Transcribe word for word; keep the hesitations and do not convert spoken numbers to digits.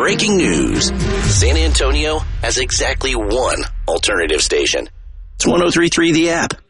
Breaking news. San Antonio has exactly one alternative station. It's one oh three point three The App.